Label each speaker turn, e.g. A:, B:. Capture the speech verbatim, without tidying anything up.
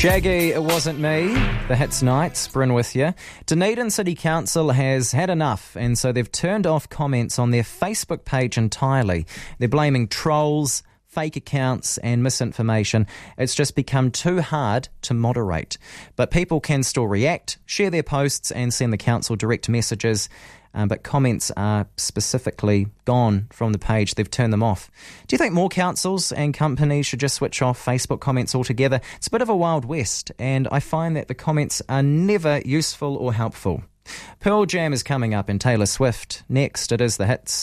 A: Shaggy, It Wasn't Me, the Hits Nights, Bryn with you. Dunedin City Council has had enough, and so they've turned off comments on their Facebook page entirely. They're blaming trolls, fake accounts and misinformation. It's just become too hard to moderate. But people can still react, share their posts and send the council direct messages. Um, but comments are specifically gone from the page. They've turned them off. Do you think more councils and companies should just switch off Facebook comments altogether? It's a bit of a wild west, and I find that the comments are never useful or helpful. Pearl Jam is coming up and Taylor Swift. Next, it is The Hits.